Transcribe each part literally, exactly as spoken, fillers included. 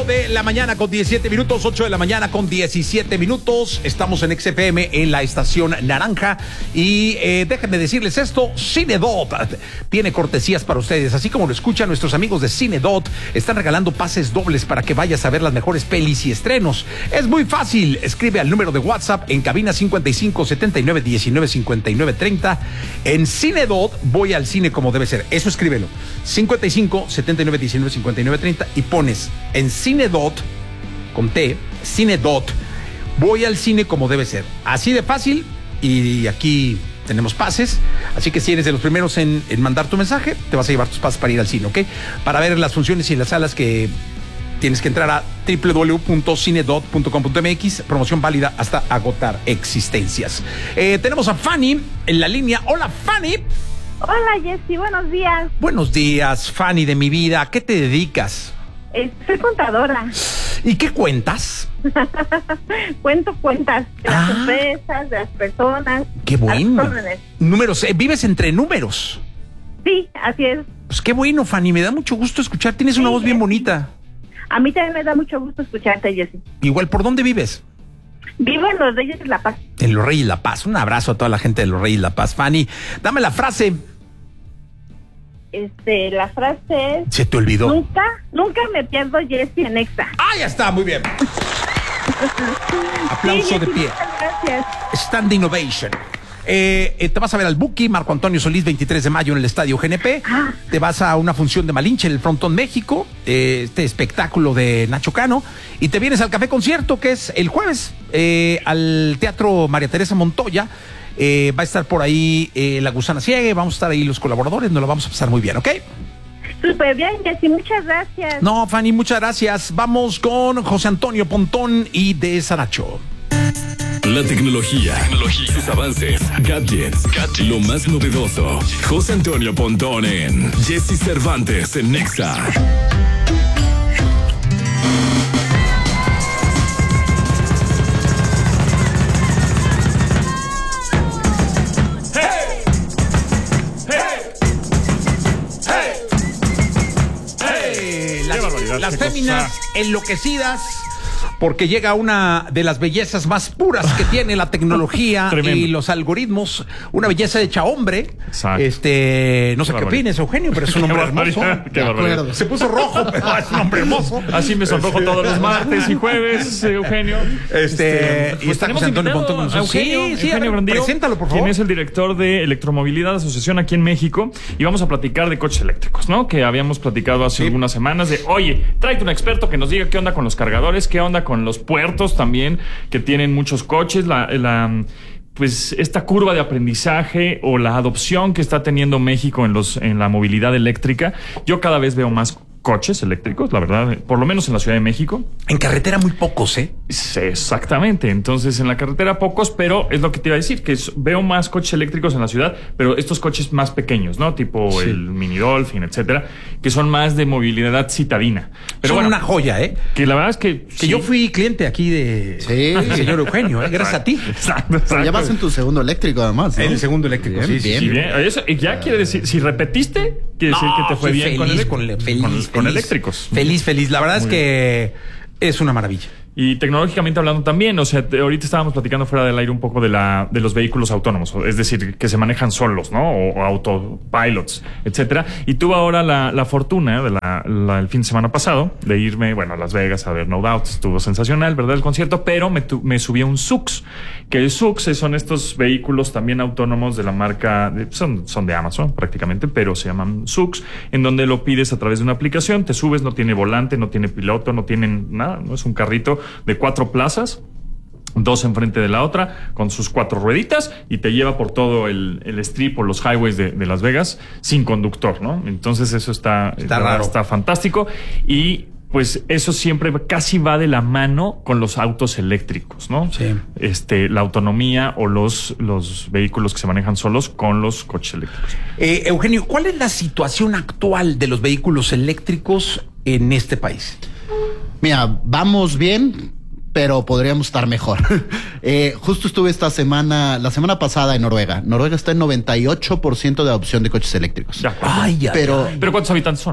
ocho de la mañana con diecisiete minutos, ocho de la mañana con diecisiete minutos. Estamos en X F M en la estación naranja. Y eh, déjenme decirles esto, Cinedot tiene cortesías para ustedes. Así como lo escuchan, nuestros amigos de Cinedot están regalando pases dobles para que vayas a ver las mejores pelis y estrenos. Es muy fácil, escribe al número de WhatsApp en cabina cincuenta y cinco, setenta y nueve, diecinueve, cincuenta y nueve, treinta. En Cinedot voy al cine como debe ser. Eso escríbelo, cincuenta y cinco, setenta y nueve, diecinueve, cincuenta y nueve, treinta, y pones en Cinedot, con T, Cinedot, voy al cine como debe ser. Así de fácil, y aquí tenemos pases, así que si eres de los primeros en, en mandar tu mensaje, te vas a llevar tus pases para ir al cine, ¿ok? Para ver las funciones y las salas que tienes que entrar a doble u doble u doble u punto cinedot punto com punto m x, promoción válida hasta agotar existencias. Eh, tenemos a Fanny en la línea. Hola, Fanny. Hola, Jessy, buenos días. Buenos días, Fanny de mi vida. ¿A qué te dedicas? Eh, soy contadora. ¿Y qué cuentas? Cuento cuentas de las Ah. empresas, de las personas. Qué a bueno. las órdenes. Números, eh, vives entre números. Sí, así es. Pues qué bueno, Fanny, me da mucho gusto escuchar. Tienes una Sí, voz bien Jessy. bonita. A mí también me da mucho gusto escucharte, Jessy. Igual, ¿por dónde vives? Vivo en Los Reyes de la Paz. En Los Reyes La Paz. Un abrazo a toda la gente de Los Reyes La Paz. Fanny, dame la frase. Este, la frase es: Se te olvidó. nunca, nunca me pierdo, Jessy, en Exa. Ah, ya está, muy bien. Aplauso Sí, de Jessy, pie. muchas gracias. Standing ovation. Eh, eh, te vas a ver al Buki, Marco Antonio Solís, veintitrés de mayo en el Estadio G N P. Ah. Te vas a una función de Malinche en el Frontón México, eh, este espectáculo de Nacho Cano. Y te vienes al Café Concierto, que es el jueves, eh, al Teatro María Teresa Montoya. Eh, va a estar por ahí eh, La Gusana Ciega, vamos a estar ahí los colaboradores, nos lo vamos a pasar muy bien, ¿ok? Súper bien, Jessy, muchas gracias. No, Fanny, muchas gracias. Vamos con José Antonio Pontón y de Saracho. La tecnología, tecnología, sus avances, gadgets, gadgets, lo más novedoso. José Antonio Pontón en Jessy Cervantes en Nexa. Las, las féminas enloquecidas porque llega una de las bellezas más puras que tiene la tecnología y los algoritmos, una belleza hecha hombre. Exacto. Este, no sé qué, qué opines, Eugenio, pero es un hombre hermoso. Qué barbaridad. Se puso rojo, pero es un hombre hermoso. Así me sonrojo Este... todos los martes y jueves, Eugenio. Este, este y está José Antonio Pontón con nosotros. Eugenio, Sí, sí, Eugenio a ver, Grandío, preséntalo, por favor. quien es el director de Electromovilidad de Asociación aquí en México, y vamos a platicar de coches eléctricos, ¿no? Que habíamos platicado hace sí. algunas semanas de, oye, tráete un experto que nos diga qué onda con los cargadores, qué onda con los puertos también, que tienen muchos coches, la, la pues esta curva de aprendizaje o la adopción que está teniendo México en los en la movilidad eléctrica. Yo cada vez veo más coches eléctricos, la verdad, por lo menos en la Ciudad de México. En carretera muy pocos, ¿eh? Sí, exactamente. Entonces, en la carretera pocos, pero es lo que te iba a decir, que es, veo más coches eléctricos en la ciudad, pero estos coches más pequeños, ¿no? Tipo sí. el Mini Dolphin, etcétera, que son más de movilidad citadina. Pero son bueno, una joya, ¿eh? Que la verdad es que... Que sí. yo fui cliente aquí de... Sí. del señor Eugenio, ¿eh? Gracias a ti. Exacto, exacto. Pero ya vas en tu segundo eléctrico, además, ¿no? En el segundo eléctrico, bien, sí, sí, bien. sí. Sí, bien. Eso ya quiere decir, si repetiste, quiere decir No, que te fue soy bien feliz con, con, feliz, con, feliz, con eléctricos. Feliz, feliz. La verdad Muy es que es una maravilla. Y tecnológicamente hablando también, o sea, te, ahorita estábamos platicando fuera del aire un poco de la de los vehículos autónomos, es decir, que se manejan solos, ¿no? O, o autopilots, etcétera. Y tuve ahora la, la fortuna de la, la, el fin de semana pasado de irme, bueno, a Las Vegas a ver No Doubt. Estuvo sensacional, ¿verdad? El concierto, pero me, tu, me subí a un Zoox, que el Zoox son estos vehículos también autónomos de la marca, de, son, son de Amazon prácticamente, pero se llaman Zoox, en donde lo pides a través de una aplicación, te subes, no tiene volante, no tiene piloto, no tienen nada, no es un carrito de cuatro plazas, dos enfrente de la otra, con sus cuatro rueditas, y te lleva por todo el, el strip o los highways de, de Las Vegas sin conductor, ¿no? Entonces eso está, está raro, está fantástico. Y pues eso siempre casi va de la mano con los autos eléctricos, ¿no? Sí. Este, la autonomía o los, los vehículos que se manejan solos con los coches eléctricos. Eh, Eugenio, ¿cuál es la situación actual de los vehículos eléctricos en este país? Mira, vamos bien, pero podríamos estar mejor. eh, justo estuve esta semana, la semana pasada en Noruega. Noruega está en noventa y ocho por ciento de adopción de coches eléctricos. Ya, Ay, ya, pero, ay. ¿Pero cuántos habitantes son?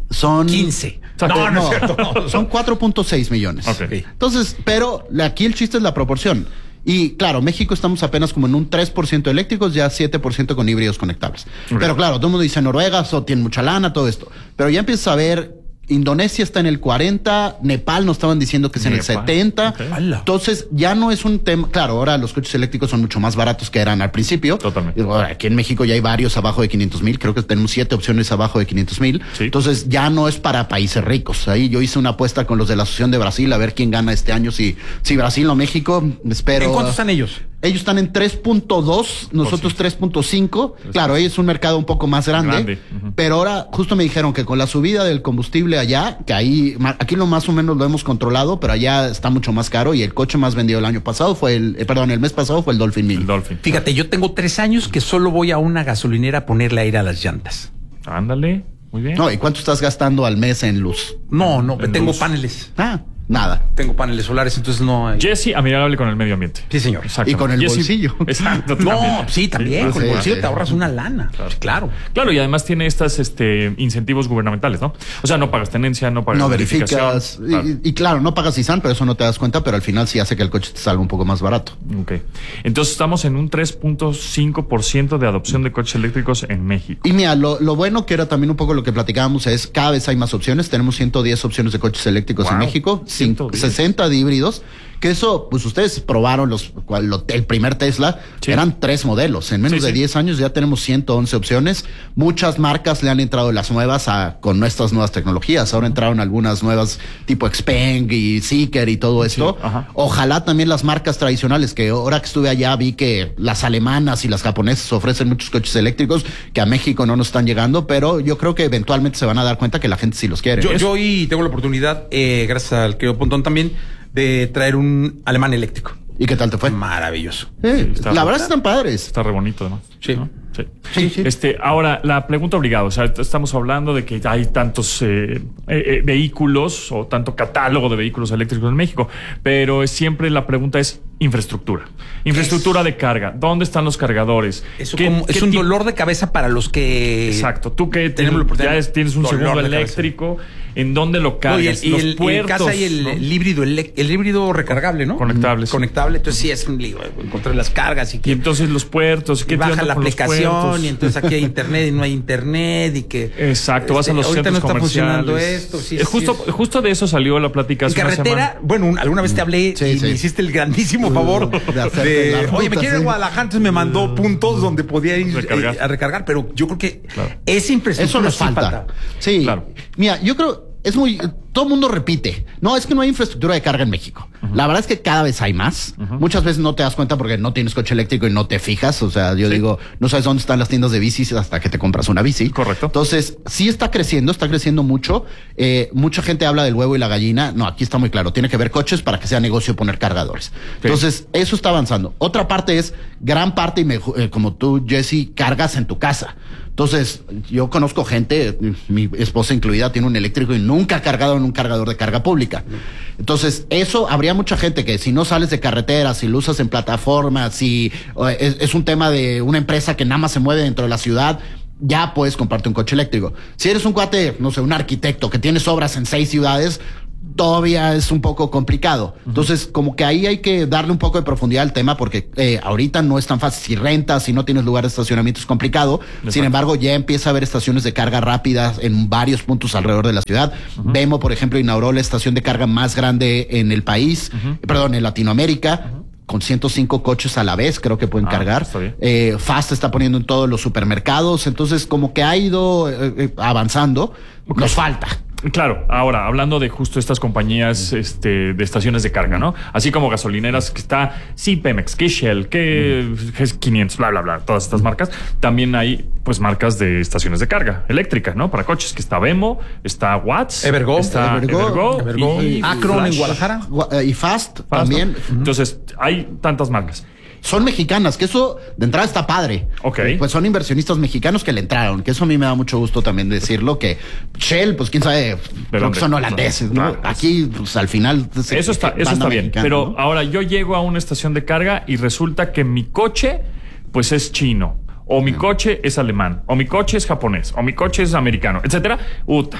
Son quince. No, no, no, son cuatro punto seis millones. Okay. Entonces, pero aquí el chiste es la proporción. Y claro, México estamos apenas como en un tres por ciento eléctricos, ya siete por ciento con híbridos conectables. Okay. Pero claro, todo el mundo dice Noruega, so, tiene mucha lana, todo esto. Pero ya empiezas a ver, Indonesia está en el cuarenta, Nepal nos estaban diciendo que es en el setenta. Okay. Entonces ya no es un tema. Claro, ahora los coches eléctricos son mucho más baratos que eran al principio. Totalmente. Ahora, aquí en México ya hay varios abajo de quinientos mil. Creo que tenemos siete opciones abajo de quinientos mil. Sí. Entonces ya no es para países ricos. Ahí yo hice una apuesta con los de la Asociación de Brasil a ver quién gana este año, si, si Brasil o México. Espero. ¿En cuánto están ellos? Ellos están en tres punto dos, nosotros tres punto cinco. Claro, ellos es un mercado un poco más grande, grande. Uh-huh. Pero ahora justo me dijeron que con la subida del combustible allá, que ahí, aquí lo más o menos lo hemos controlado, pero allá está mucho más caro y el coche más vendido el año pasado fue el, eh, perdón, el mes pasado fue el Dolphin mil. El Dolphin. Fíjate, yo tengo tres años que solo voy a una gasolinera a ponerle aire a las llantas. Ándale, muy bien. No, ¿y cuánto estás gastando al mes en luz? No, no, En tengo luz. paneles. Ah, nada. Tengo paneles solares, entonces no hay. Jesse, amigable con el medio ambiente. Sí, señor. Y con el Jesse- bolsillo. Exacto. No, también. sí, también. Sí, con el sí, bolsillo sí. te ahorras una lana. Claro. Claro. Claro, y además tiene estas este, incentivos gubernamentales, ¿no? O sea, no pagas tenencia, no pagas No verificación. verificas. Y, Claro. y claro, no pagas I S A N, pero eso no te das cuenta, pero al final sí hace que el coche te salga un poco más barato. Ok. Entonces estamos en un tres punto cinco por ciento de adopción de coches eléctricos en México. Y mira, lo, lo bueno que era también un poco lo que platicábamos es cada vez hay más opciones. Tenemos ciento diez opciones de coches eléctricos Wow, en México, ciento diez. sesenta de híbridos. Que eso, pues ustedes probaron los, cual- lo- el primer Tesla, Sí. eran tres modelos. En menos Sí, de sí. diez años ya tenemos ciento once opciones. Muchas marcas le han entrado las nuevas a, con nuestras nuevas tecnologías. Ahora entraron algunas nuevas tipo Xpeng y Zeekr y todo esto. ajá. Ojalá también las marcas tradicionales, que ahora que estuve allá vi que las alemanas y las japonesas ofrecen muchos coches eléctricos que a México no nos están llegando, pero yo creo que eventualmente se van a dar cuenta que la gente sí los quiere. Yo, Es- yo hoy tengo la oportunidad, eh, gracias al querido Pontón también, de traer un alemán eléctrico. ¿Y qué tal te fue? Maravilloso. Eh, Sí, está- la verdad están padres. Está re bonito, además. Sí. ¿No? Sí. Sí, sí. Este, ahora, la pregunta obligada, o sea, estamos hablando de que hay tantos eh, eh, eh, vehículos o tanto catálogo de vehículos eléctricos en México, pero es, siempre la pregunta es infraestructura. Infraestructura de carga. ¿Dónde están los cargadores? Eso ¿Qué- como- qué es un tipo- dolor de cabeza para los que. Exacto. Tú que tenemos la oportunidad ya de- es- tienes un dolor segundo de cabeza. eléctrico, ¿en dónde lo No, cargas? y el, y los el- y en puertos, casa hay el, ¿no? el híbrido, el, el híbrido recargable, ¿no? Conectable, sí. Conectable. Entonces sí es un lío. eh, Encontrar las cargas y que. Y entonces los puertos, y ¿qué baja onda la con los aplicación puertos? y entonces aquí hay internet y no hay internet y que. Exacto, vas a los ahorita centros no está funcionando comerciales. esto. Sí, Eh, sí, justo, es- justo de eso salió la plática En hace una carretera, semana. bueno, un- alguna vez te hablé Sí, y sí. me hiciste el grandísimo favor De de, hacerte la ruta, oye, me quiero ir a sí. Guadalajara, entonces me mandó puntos donde podía ir Recargar. eh, a recargar, pero yo creo que Claro. esa infraestructura Eso nos sí falta. Sí. Claro. Mira, yo creo, es muy, todo el mundo repite, no, es que no hay infraestructura de carga en México. La verdad es que cada vez hay más. Muchas veces no te das cuenta porque no tienes coche eléctrico y no te fijas. O sea, yo Sí. digo, no sabes dónde están las tiendas de bicis hasta que te compras una bici. Correcto. Entonces, sí está creciendo, está creciendo mucho. Eh, mucha gente habla del huevo y la gallina. No, aquí está muy claro. Tiene que haber coches para que sea negocio poner cargadores. Entonces, eso está avanzando. Otra parte es, gran parte, y me- eh, como tú, Jesse, cargas en tu casa. Entonces, yo conozco gente, mi esposa incluida, tiene un eléctrico y nunca ha cargado en un cargador de carga pública. Entonces, eso habría mucha gente que si no sales de carretera, si lo usas en plataformas, si eh, es, es un tema de una empresa que nada más se mueve dentro de la ciudad, ya puedes comprarte un coche eléctrico. Si eres un cuate, no sé, un arquitecto que tienes obras en seis ciudades, todavía es un poco complicado. Entonces, como que ahí hay que darle un poco de profundidad al tema porque eh, ahorita no es tan fácil. Si rentas, si no tienes lugar de estacionamiento es complicado. Exacto. Sin embargo, ya empieza a haber estaciones de carga rápidas en varios puntos alrededor de la ciudad. Vemo, por ejemplo, inauguró la estación de carga más grande en el país, perdón, en Latinoamérica. Con ciento cinco coches a la vez, creo que pueden Ah, cargar. está bien. Eh, Fast está poniendo en todos los supermercados. Entonces, como que ha ido eh, eh, avanzando. Nos falta. Claro, ahora, hablando de justo estas compañías este, de estaciones de carga, ¿no? Así como gasolineras que está, sí, Pemex, que Shell, que G S quinientos, bla, bla, bla, todas estas marcas. También hay, pues, marcas de estaciones de carga eléctrica, ¿no? Para coches, que está Vemo, está Watts, Evergo. está Evergo, Evergo, Evergo. y Acron Flash. en Guadalajara. Gua- eh, Y Fast, Fast, también. ¿no? Entonces, hay tantas marcas. Son mexicanas, que eso de entrada está padre. Ok. Pues son inversionistas mexicanos que le entraron, que eso a mí me da mucho gusto también decirlo, que Shell, pues quién sabe, creo dónde? que son holandeses, ¿no? Claro. Aquí, pues al final... se- Eso está, eso banda está bien. mexicana, Pero ¿no? ahora yo llego a una estación de carga y resulta que mi coche, pues es chino. O mi coche es alemán. O mi coche es japonés. O mi coche es americano, etcétera. Uta.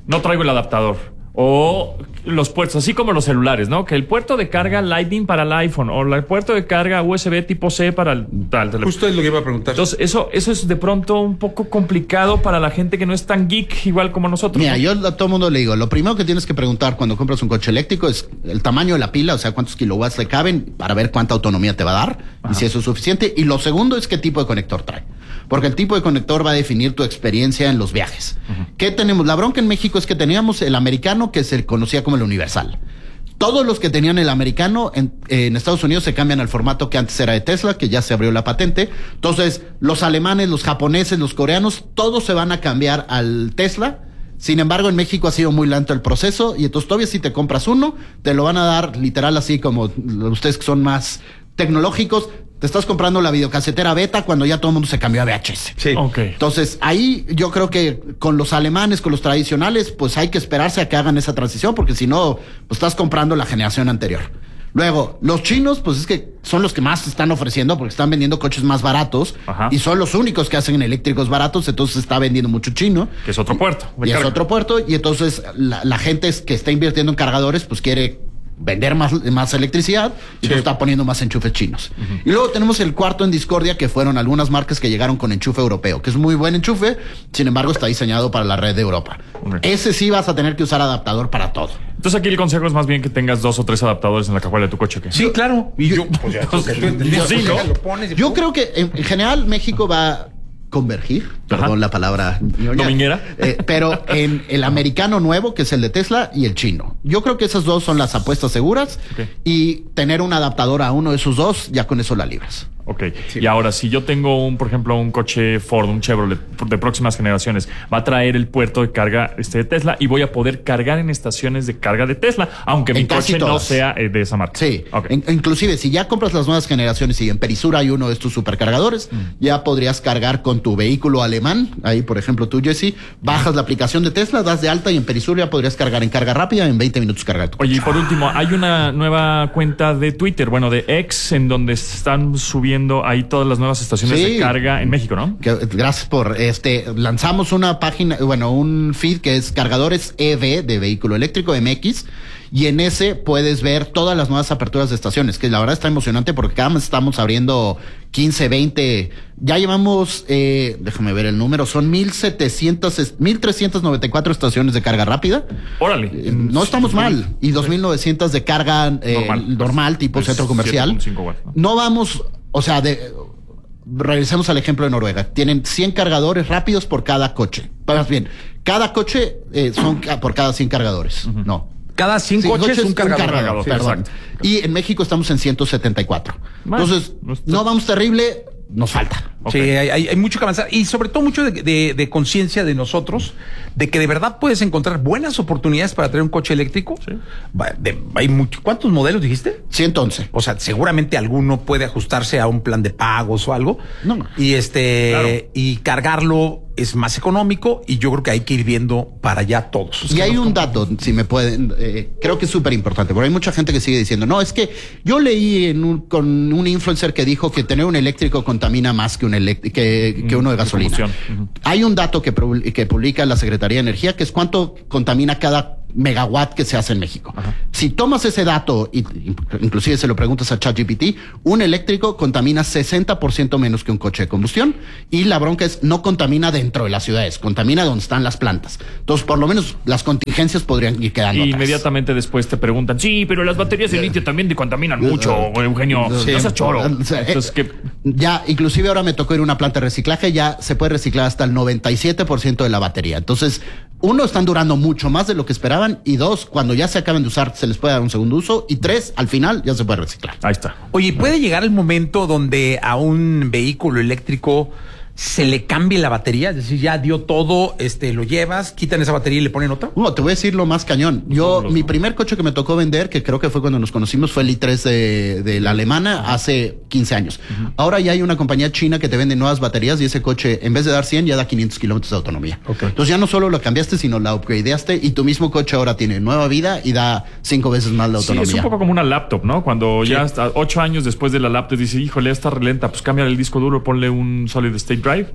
no traigo el adaptador. O los puertos, así como los celulares, ¿no? Que el puerto de carga Lightning para el iPhone o el puerto de carga U S B tipo C para el tal teléfono. Justo es lo que iba a preguntar. Entonces, eso, eso es de pronto un poco complicado para la gente que no es tan geek igual como nosotros. Mira, ¿no? yo a todo el mundo le digo, lo primero que tienes que preguntar cuando compras un coche eléctrico es el tamaño de la pila, o sea, cuántos kilowatts le caben para ver cuánta autonomía te va a dar. Ajá. Y si eso es suficiente. Y lo segundo es qué tipo de conector trae. Porque el tipo de conector va a definir tu experiencia en los viajes. Uh-huh. ¿Qué tenemos? La bronca en México es que teníamos el americano, que se conocía como el universal. Todos los que tenían el americano en, en Estados Unidos se cambian al formato que antes era de Tesla, que ya se abrió la patente. Entonces, los alemanes, los japoneses, los coreanos, todos se van a cambiar al Tesla. Sin embargo, en México ha sido muy lento el proceso y entonces todavía si te compras uno, te lo van a dar literal así como ustedes que son más tecnológicos. Te estás comprando la videocasetera beta cuando ya todo el mundo se cambió a V H S. Sí. Okay. Entonces, ahí yo creo que con los alemanes, con los tradicionales, pues hay que esperarse a que hagan esa transición, porque si no, pues estás comprando la generación anterior. Luego, los chinos, pues es que son los que más están ofreciendo porque están vendiendo coches más baratos. Ajá. Y son los únicos que hacen eléctricos baratos, entonces se está vendiendo mucho chino. Que es otro puerto. Y es otro puerto, y entonces la, la gente que está invirtiendo en cargadores, pues quiere vender más, más electricidad y sí. Pues está poniendo más enchufes chinos. Uh-huh. Y luego tenemos el cuarto en discordia, que fueron algunas marcas que llegaron con enchufe europeo, que es muy buen enchufe, sin embargo está diseñado para la red de Europa. Uh-huh. Ese sí vas a tener que usar adaptador para todo. Entonces aquí el consejo es más bien que tengas dos o tres adaptadores en la cajuela de tu coche. ¿Qué? Sí, claro. Y yo, pues ya, pues, yo, sí, ¿no? Lo pones y yo creo que en, en general México va convergir, Ajá. perdón la palabra dominguera, eh, pero en el americano nuevo, que es el de Tesla, y el chino. Yo creo que esas dos son las apuestas seguras, okay. Y tener un adaptador a uno de esos dos, ya con eso la libras. Ok, sí. Y ahora, si yo tengo, un, por ejemplo, un coche Ford, un Chevrolet de próximas generaciones, va a traer el puerto de carga este de Tesla y voy a poder cargar en estaciones de carga de Tesla, aunque en mi coche todas. No sea eh, de esa marca. Sí, okay. en, inclusive si ya compras las nuevas generaciones y en Perisur hay uno de estos supercargadores, mm. ya podrías cargar con tu vehículo alemán. Ahí, por ejemplo, tú, Jesse, bajas mm. la aplicación de Tesla, das de alta y en Perisur ya podrías cargar en carga rápida, en veinte minutos cargar tu coche. Oye, y por último, hay una nueva cuenta de Twitter, bueno, de X, en donde están subiendo ahí todas las nuevas estaciones sí. de carga en México, ¿no? Que, gracias por este. Lanzamos una página, bueno, un feed que es Cargadores E V de Vehículo Eléctrico M X. Y en ese puedes ver todas las nuevas aperturas de estaciones, que la verdad está emocionante porque cada vez estamos abriendo quince, veinte. Ya llevamos, eh, déjame ver el número, son mil setecientos, mil trescientos noventa y cuatro estaciones de carga rápida. Órale. Eh, no estamos mal. Y dos mil novecientos de carga eh, normal, normal, tipo centro comercial. siete punto cinco watts, ¿no? No vamos, o sea, de... Regresemos al ejemplo de Noruega. Tienen cien cargadores rápidos por cada coche. Más bien, cada coche eh, son por cada cien cargadores. Uh-huh. No. Cada cien sí, coches, coches un cargador. Un cargador sí, perdón. Y en México estamos en ciento setenta y cuatro. Man, Entonces, no, está... no vamos terrible, nos falta. Okay. Sí, hay, hay, hay mucho que avanzar. Y sobre todo mucho de, de, de conciencia de nosotros, de que de verdad puedes encontrar buenas oportunidades para tener un coche eléctrico. Sí. De, hay mucho, ¿cuántos modelos dijiste? ciento once. O sea, seguramente alguno puede ajustarse a un plan de pagos o algo. No. Y este, claro. Y cargarlo es más económico y yo creo que hay que ir viendo para allá todos. Y hay un dato, si me pueden, eh, creo que es súper importante, porque hay mucha gente que sigue diciendo, no, es que yo leí en un, con un influencer que dijo que tener un eléctrico contamina más que un eléctrico, que, que uno de gasolina. Uh-huh. Hay un dato que, que publica la Secretaría de Energía, que es cuánto contamina cada megawatt que se hace en México. Ajá. Si tomas ese dato y inclusive se lo preguntas a ChatGPT, un eléctrico contamina sesenta por ciento menos que un coche de combustión, y la bronca es no contamina dentro de las ciudades, contamina donde están las plantas. Entonces, por lo menos las contingencias podrían ir quedando y atrás. Inmediatamente después te preguntan, sí, pero las baterías de litio también te contaminan mucho, Eugenio. Sí. No seas choro. Entonces, ¿qué? Ya, inclusive ahora me tocó ir a una planta de reciclaje, ya se puede reciclar hasta el noventa y siete por ciento de la batería. Entonces, uno, están durando mucho más de lo que esperaban, y dos, cuando ya se acaben de usar se les puede dar un segundo uso, y tres, al final ya se puede reciclar. Ahí está. Oye, ¿puede llegar el momento donde a un vehículo eléctrico se le cambie la batería? Es decir, ya dio todo, este, lo llevas, quitan esa batería y le ponen otra. No, te voy a decir lo más cañón. Yo, mi primer coche que me tocó vender, que creo que fue cuando nos conocimos, fue el i tres de, de la alemana hace quince años. Uh-huh. Ahora ya hay una compañía china que te vende nuevas baterías y ese coche, en vez de dar cien, ya da quinientos kilómetros de autonomía. Okay. Entonces ya no solo lo cambiaste, sino la upgradeaste, y tu mismo coche ahora tiene nueva vida y da cinco veces más la autonomía. Sí, es un poco como una laptop, ¿no? Cuando sí. ya hasta ocho años después de la laptop dices, híjole, está relenta, pues cambia el disco duro, ponle un solid state drive.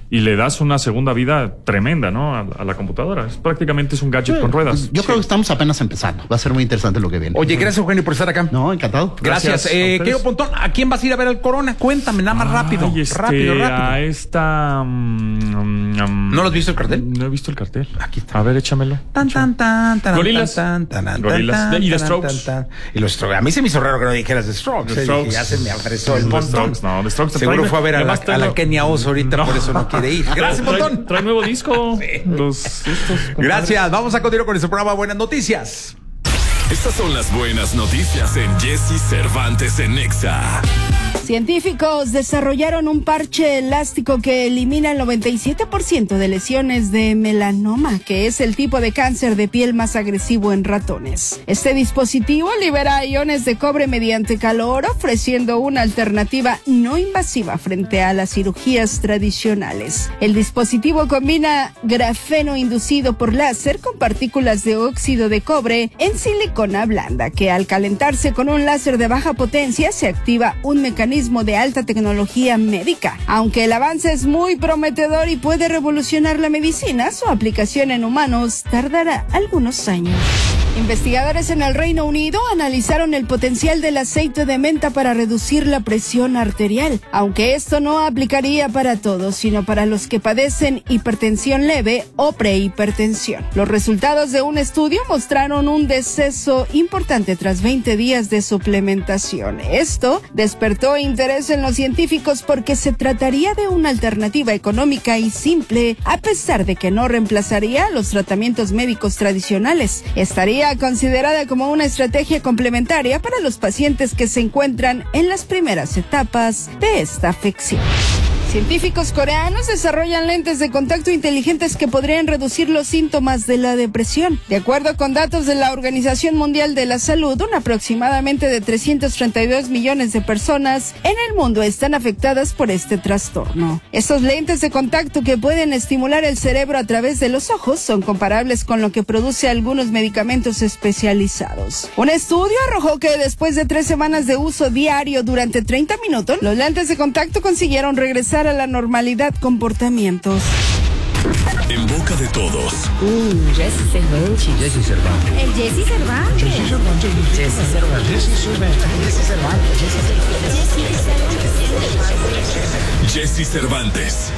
y le das una segunda vida tremenda, ¿no? A, a la computadora. Es, prácticamente es un gadget sí, con ruedas. Yo sí. creo que estamos apenas empezando. Va a ser muy interesante lo que viene. Oye, gracias, Eugenio, por estar acá. No, encantado. Gracias. gracias. Eh, querido Pontón, ¿a quién vas a ir a ver el Corona? Cuéntame, nada más rápido. Ay, este, rápido, rápido. A esta... Um, um, ¿No lo has visto el cartel? No he visto el cartel. Aquí está. A ver, échamelo. Tan, tan, tan, tan, Gorilas. Tan, tan, tan, Gorilas. Tan, y The tan, Strokes. Tan, tan. Y los Strokes. A mí se me hizo raro que no dijeras The Strokes. The eh, Strokes. Dije, ya se me apresó el The Pontón. Strokes, no, The Strokes. Seguro trae, fue a ver a la, a la Kenia Oso ahorita, no. por eso no quiere ir. Gracias, trae, Pontón. Trae nuevo disco. Sí. Los, estos, Gracias. Vamos a continuar con este programa Buenas Noticias. Estas son las buenas noticias en Jesse Cervantes en Nexa. Científicos desarrollaron un parche elástico que elimina el noventa y siete por ciento de lesiones de melanoma, que es el tipo de cáncer de piel más agresivo en ratones. Este dispositivo libera iones de cobre mediante calor, ofreciendo una alternativa no invasiva frente a las cirugías tradicionales. El dispositivo combina grafeno inducido por láser con partículas de óxido de cobre en silicona blanda, que al calentarse con un láser de baja potencia se activa un mecanismo de alta tecnología médica. Aunque el avance es muy prometedor y puede revolucionar la medicina, su aplicación en humanos tardará algunos años. Investigadores en el Reino Unido analizaron el potencial del aceite de menta para reducir la presión arterial, aunque esto no aplicaría para todos, sino para los que padecen hipertensión leve o prehipertensión. Los resultados de un estudio mostraron un deceso importante tras veinte días de suplementación. Esto despertó interés en los científicos porque se trataría de una alternativa económica y simple, a pesar de que no reemplazaría los tratamientos médicos tradicionales. Estaría considerada como una estrategia complementaria para los pacientes que se encuentran en las primeras etapas de esta afección. Científicos coreanos desarrollan lentes de contacto inteligentes que podrían reducir los síntomas de la depresión. De acuerdo con datos de la Organización Mundial de la Salud, un aproximadamente de trescientos treinta y dos millones de personas en el mundo están afectadas por este trastorno. Estos lentes de contacto que pueden estimular el cerebro a través de los ojos son comparables con lo que produce algunos medicamentos especializados. Un estudio arrojó que después de tres semanas de uso diario durante treinta minutos, los lentes de contacto consiguieron regresar a la normalidad comportamientos. En boca de todos. Uh, Jesse Cervantes. Jesse Cervantes. El Jesse Cervantes. Jesse Cervantes. Jesse Cervantes. Jesse Cervantes. Jesse Cervantes.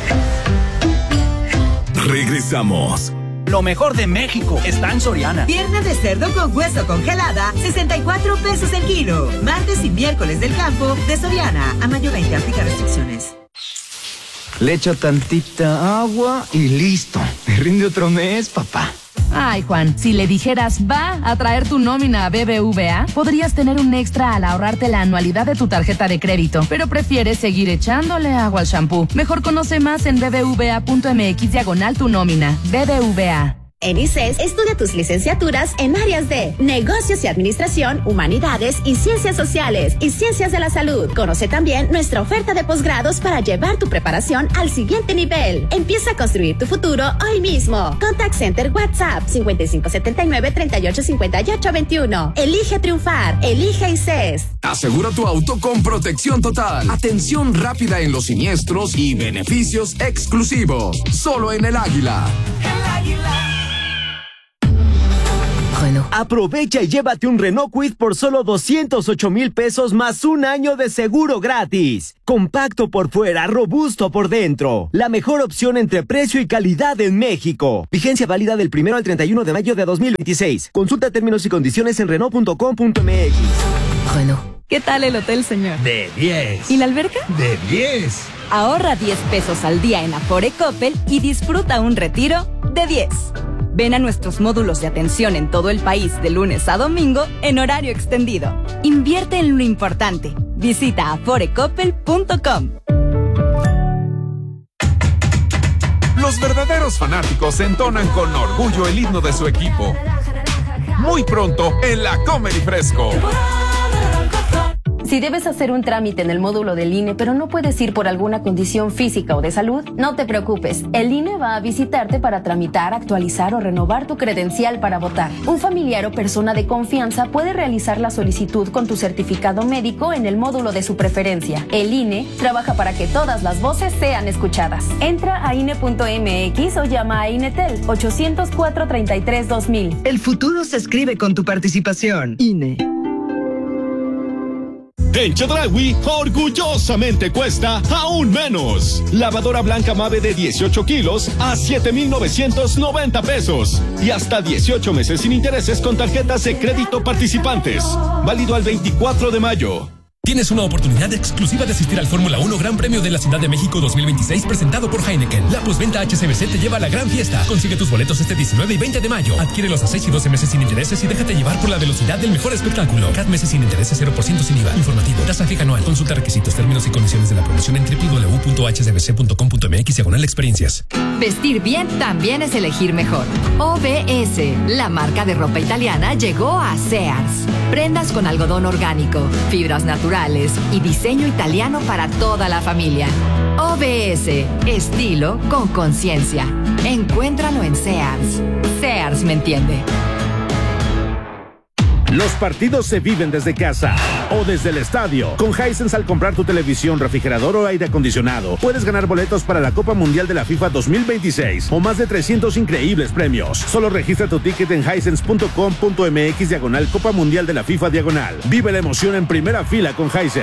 Regresamos. Lo mejor de México está en Soriana. Pierna de cerdo con hueso congelada, sesenta y cuatro pesos el kilo. Martes y miércoles del campo de Soriana. A mayo veinte, aplica restricciones. Le echo tantita agua y listo. Me rinde otro mes, papá. Ay, Juan, si le dijeras va a traer tu nómina a B B V A, podrías tener un extra al ahorrarte la anualidad de tu tarjeta de crédito, pero prefieres seguir echándole agua al shampoo. Mejor conoce más en bbva.mx diagonal tu nómina. B B V A. En I C E S, estudia tus licenciaturas en áreas de Negocios y Administración, Humanidades y Ciencias Sociales y Ciencias de la Salud. Conoce también nuestra oferta de posgrados para llevar tu preparación al siguiente nivel. Empieza a construir tu futuro hoy mismo. Contact Center WhatsApp cincuenta y cinco setenta y nueve, treinta y ocho cincuenta y ocho veintiuno. Elige triunfar. Elige I C E S. Asegura tu auto con protección total, atención rápida en los siniestros y beneficios exclusivos. Solo en El Águila. El Águila. Aprovecha y llévate un Renault Kwid por solo doscientos ocho mil pesos más un año de seguro gratis. Compacto por fuera, robusto por dentro. La mejor opción entre precio y calidad en México. Vigencia válida del primero al treinta y uno de mayo de dos mil veintiséis. Consulta términos y condiciones en Renault punto com punto m x. Renault. ¿Qué tal el hotel, señor? De diez. ¿Y la alberca? De diez. Ahorra diez pesos al día en Afore Coppel y disfruta un retiro de diez. Ven a nuestros módulos de atención en todo el país de lunes a domingo en horario extendido. Invierte en lo importante. Visita afore coppel punto com. Los verdaderos fanáticos entonan con orgullo el himno de su equipo. Muy pronto en la Comedy Fresco. Si debes hacer un trámite en el módulo del I N E, pero no puedes ir por alguna condición física o de salud, no te preocupes. El I N E va a visitarte para tramitar, actualizar o renovar tu credencial para votar. Un familiar o persona de confianza puede realizar la solicitud con tu certificado médico en el módulo de su preferencia. El I N E trabaja para que todas las voces sean escuchadas. Entra a I N E punto M X o llama a INETEL ochocientos cuatro, treinta y tres, dos mil. El futuro se escribe con tu participación. I N E. En Chedraui, orgullosamente cuesta aún menos. Lavadora blanca Mave de dieciocho kilos a siete mil novecientos noventa pesos. Y hasta dieciocho meses sin intereses con tarjetas de crédito participantes. Válido al veinticuatro de mayo. Tienes una oportunidad exclusiva de asistir al Fórmula uno Gran Premio de la Ciudad de México dos mil veintiséis presentado por Heineken. La posventa H S B C te lleva a la gran fiesta. Consigue tus boletos este diecinueve y veinte de mayo. Adquiérelos a seis y doce meses sin intereses y déjate llevar por la velocidad del mejor espectáculo. Cada meses sin intereses, cero por ciento sin I V A. Informativo. Tasa fija anual. Consulta requisitos, términos y condiciones de la promoción en doble u doble u doble u punto h s b c punto com punto m x diagonal experiencias. Vestir bien también es elegir mejor. O B S, la marca de ropa italiana, llegó a Sears. Prendas con algodón orgánico, fibras naturales y diseño italiano para toda la familia. O B S, estilo con conciencia. Encuéntralo en Sears. Sears me entiende. Los partidos se viven desde casa o desde el estadio. Con Hisense, al comprar tu televisión, refrigerador o aire acondicionado, puedes ganar boletos para la Copa Mundial de la FIFA dos mil veintiséis o más de trescientos increíbles premios. Solo registra tu ticket en hisense punto com punto m x diagonal Copa Mundial de la FIFA diagonal. Vive la emoción en primera fila con Hisense.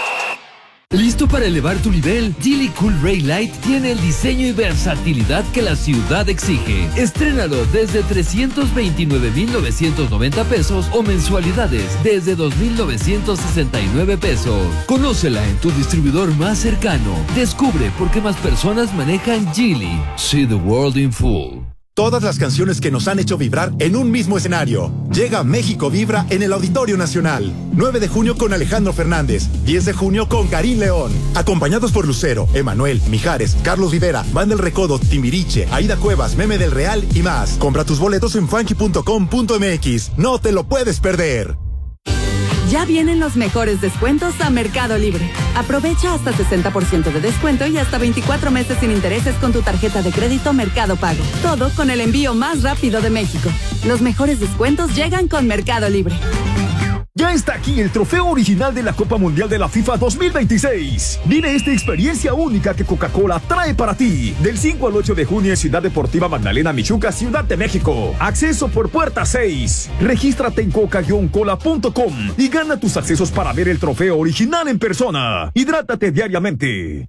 ¿Listo para elevar tu nivel? Geely Cool Ray Light tiene el diseño y versatilidad que la ciudad exige. Estrénalo desde trescientos veintinueve mil novecientos noventa pesos o mensualidades desde dos mil novecientos sesenta y nueve pesos. Conócela en tu distribuidor más cercano. Descubre por qué más personas manejan Geely. See the world in full. Todas las canciones que nos han hecho vibrar en un mismo escenario. Llega México Vibra en el Auditorio Nacional. nueve de junio con Alejandro Fernández. diez de junio con Karim León. Acompañados por Lucero, Emanuel, Mijares, Carlos Rivera, Banda El Recodo, Timbiriche, Aida Cuevas, Meme del Real y más. Compra tus boletos en funky punto com punto m x. No te lo puedes perder. Ya vienen los mejores descuentos a Mercado Libre. Aprovecha hasta sesenta por ciento de descuento y hasta veinticuatro meses sin intereses con tu tarjeta de crédito Mercado Pago. Todo con el envío más rápido de México. Los mejores descuentos llegan con Mercado Libre. Ya está aquí el trofeo original de la Copa Mundial de la FIFA dos mil veintiséis. Vive esta experiencia única que Coca-Cola trae para ti. Del cinco al ocho de junio en Ciudad Deportiva Magdalena Michuca, Ciudad de México. Acceso por puerta seis. Regístrate en coca guion cola punto com y gana tus accesos para ver el trofeo original en persona. Hidrátate diariamente.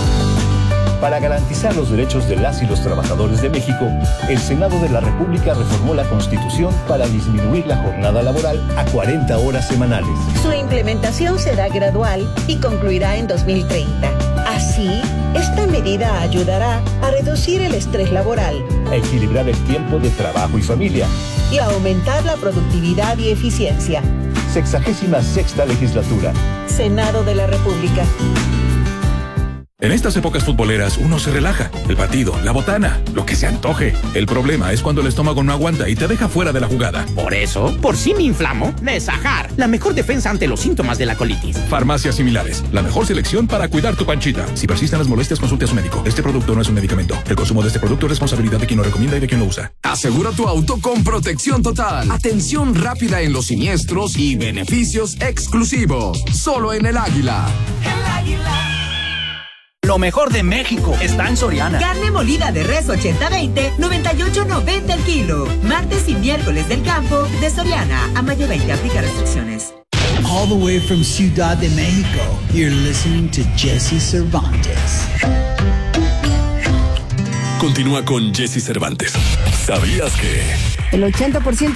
Para garantizar los derechos de las y los trabajadores de México, el Senado de la República reformó la Constitución para disminuir la jornada laboral a cuarenta horas semanales. Su implementación será gradual y concluirá en dos mil treinta. Así, esta medida ayudará a reducir el estrés laboral, a equilibrar el tiempo de trabajo y familia y a aumentar la productividad y eficiencia. Sexagésima sexta legislatura. Senado de la República. En estas épocas futboleras uno se relaja. El partido, la botana, lo que se antoje. El problema es cuando el estómago no aguanta y te deja fuera de la jugada. Por eso, por si me inflamo, Nesajar, la mejor defensa ante los síntomas de la colitis. Farmacias similares, la mejor selección para cuidar tu panchita. Si persisten las molestias, consulte a su médico. Este producto no es un medicamento. El consumo de este producto es responsabilidad de quien lo recomienda y de quien lo usa. Asegura tu auto con protección total, atención rápida en los siniestros y beneficios exclusivos. Solo en El Águila. El Águila. Lo mejor de México está en Soriana. Carne molida de res ochenta veinte, noventa y ocho noventa el kilo. Martes y miércoles del campo de Soriana. A mayo veinte, aplica restricciones. All the way from Ciudad de México, you're listening to Jesse Cervantes. Continúa con Jesse Cervantes. ¿Sabías que? El ochenta por ciento